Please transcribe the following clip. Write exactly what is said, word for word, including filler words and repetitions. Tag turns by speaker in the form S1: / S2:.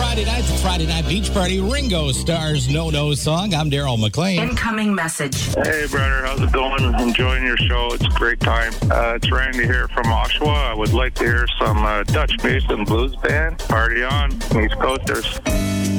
S1: Friday night, the Friday Night Beach Party. Ringo Starr's No No song. I'm Daryl McLean.
S2: Incoming message.
S3: Hey, brother. How's it going? Enjoying your show. It's a great time. Uh, it's Randy here from Oshawa. I would like to hear some uh, Dutch Bass and Blues Band. Party on, East Coasters.